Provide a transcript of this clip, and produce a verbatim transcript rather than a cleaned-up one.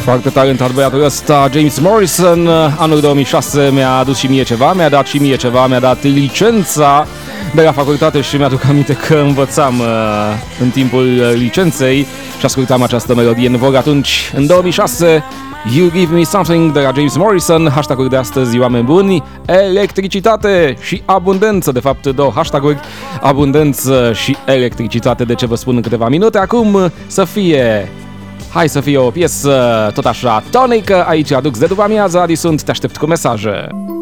Foarte talentat băiatul ăsta, James Morrison. Anul două mii șase mi-a adus și mie ceva, mi-a dat și mie ceva, mi-a dat licența de la facultate și mi-aduc aminte că învățam uh, în timpul licenței și ascultam această melodie în vog atunci. În două mii șase, You Give Me Something de la James Morrison. Hashtag-uri de astăzi, oameni buni: electricitate și abundență. De fapt, două hashtag-uri: abundență și electricitate. De ce vă spun în câteva minute. Acum să fie... Hai să fie o piesă tot așa tonică. Aici aduc de după amiază. Adi sunt, te aștept cu mesaje.